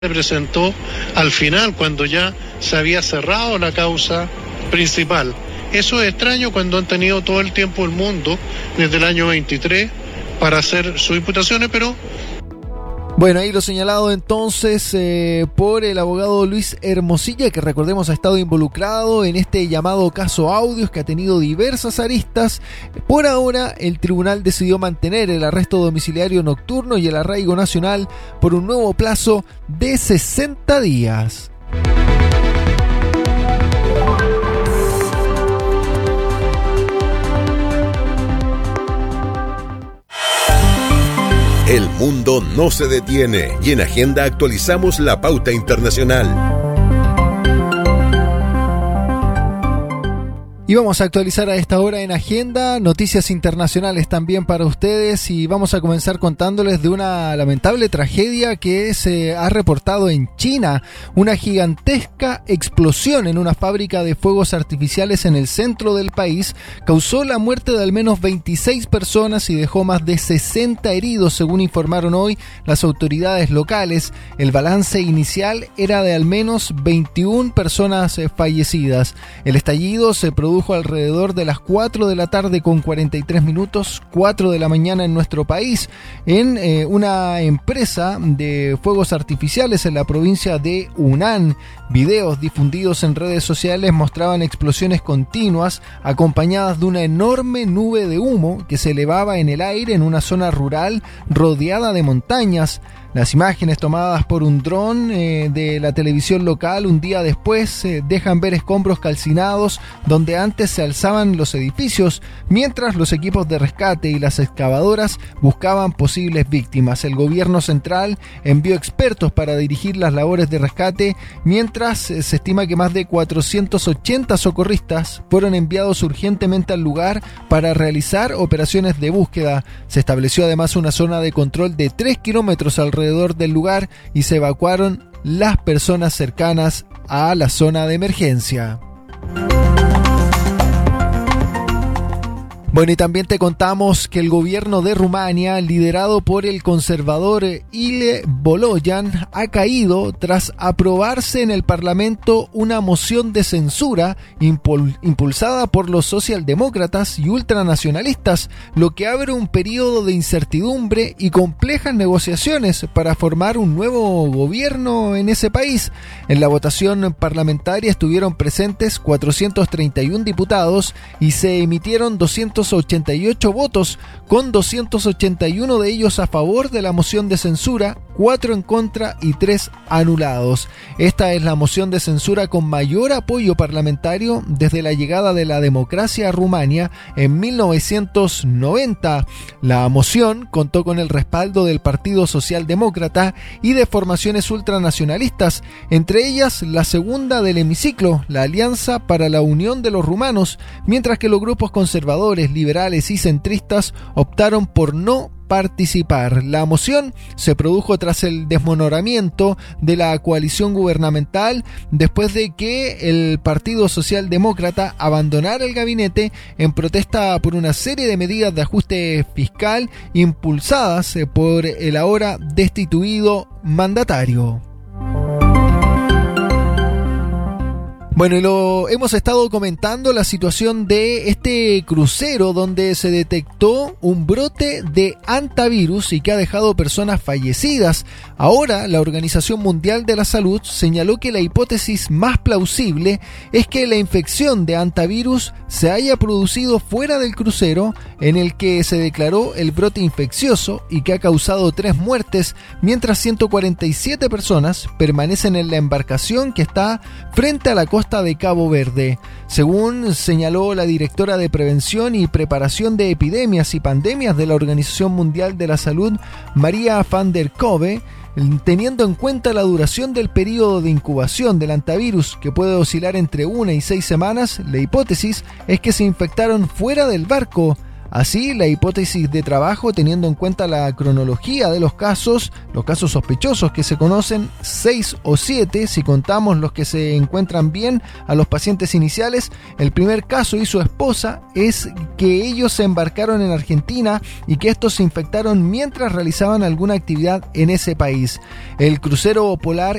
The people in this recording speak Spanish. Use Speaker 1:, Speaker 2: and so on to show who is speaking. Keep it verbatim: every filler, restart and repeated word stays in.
Speaker 1: se presentó al final, cuando ya se había cerrado la causa principal. Eso es extraño cuando han tenido todo el tiempo el mundo, desde el año veintitrés, para hacer sus imputaciones, pero...
Speaker 2: Bueno, ahí lo señalado entonces eh, por el abogado Luis Hermosilla, que recordemos ha estado involucrado en este llamado caso Audios, que ha tenido diversas aristas. Por ahora, el tribunal decidió mantener el arresto domiciliario nocturno y el arraigo nacional por un nuevo plazo de sesenta días.
Speaker 3: El mundo no se detiene y en Agenda actualizamos la pauta internacional.
Speaker 2: Y vamos a actualizar a esta hora en Agenda noticias internacionales también para ustedes, y vamos a comenzar contándoles de una lamentable tragedia que se ha reportado en China. Una gigantesca explosión en una fábrica de fuegos artificiales en el centro del país causó la muerte de al menos veintiséis personas y dejó más de sesenta heridos, según informaron hoy las autoridades locales. El balance inicial era de al menos veintiuna personas fallecidas. El estallido se produjo alrededor de las cuatro de la tarde con cuarenta y tres minutos, cuatro de la mañana en nuestro país, en eh, una empresa de fuegos artificiales en la provincia de Hunan. Videos difundidos en redes sociales mostraban explosiones continuas acompañadas de una enorme nube de humo que se elevaba en el aire en una zona rural rodeada de montañas. Las imágenes tomadas por un dron eh, de la televisión local un día después eh, dejan ver escombros calcinados donde antes se alzaban los edificios, mientras los equipos de rescate y las excavadoras buscaban posibles víctimas. El gobierno central envió expertos para dirigir las labores de rescate, mientras eh, se estima que más de cuatrocientos ochenta socorristas fueron enviados urgentemente al lugar para realizar operaciones de búsqueda. Se estableció además una zona de control de tres kilómetros alrededor alrededor del lugar y se evacuaron las personas cercanas a la zona de emergencia. Bueno, y también te contamos que el gobierno de Rumania, liderado por el conservador Ile Boloyan, ha caído tras aprobarse en el Parlamento una moción de censura impul- impulsada por los socialdemócratas y ultranacionalistas, lo que abre un periodo de incertidumbre y complejas negociaciones para formar un nuevo gobierno en ese país. En la votación parlamentaria estuvieron presentes cuatrocientos treinta y uno diputados y se emitieron doscientos ochenta y ocho votos, con doscientos ochenta y uno de ellos a favor de la moción de censura, cuatro en contra y tres anulados. Esta es la moción de censura con mayor apoyo parlamentario desde la llegada de la democracia a Rumania en mil novecientos noventa. La moción contó con el respaldo del Partido Socialdemócrata y de formaciones ultranacionalistas, entre ellas la segunda del hemiciclo, la Alianza para la Unión de los Rumanos, mientras que los grupos conservadores, liberales y centristas optaron por no participar. La moción se produjo tras el desmoronamiento de la coalición gubernamental después de que el Partido Socialdemócrata abandonara el gabinete en protesta por una serie de medidas de ajuste fiscal impulsadas por el ahora destituido mandatario. Bueno, y lo hemos estado comentando, la situación de este crucero donde se detectó un brote de hantavirus y que ha dejado personas fallecidas. Ahora, la Organización Mundial de la Salud señaló que la hipótesis más plausible es que la infección de hantavirus se haya producido fuera del crucero en el que se declaró el brote infeccioso y que ha causado tres muertes, mientras ciento cuarenta y siete personas permanecen en la embarcación que está frente a la costa de Cabo Verde. Según señaló la directora de Prevención y Preparación de Epidemias y Pandemias de la Organización Mundial de la Salud, María van der Kove, teniendo en cuenta la duración del periodo de incubación del hantavirus, que puede oscilar entre una y seis semanas, la hipótesis es que se infectaron fuera del barco. Así, la hipótesis de trabajo, teniendo en cuenta la cronología de los casos, los casos sospechosos que se conocen, seis o siete, si contamos los que se encuentran bien a los pacientes iniciales, el primer caso y su esposa es que ellos se embarcaron en Argentina y que estos se infectaron mientras realizaban alguna actividad en ese país. El crucero polar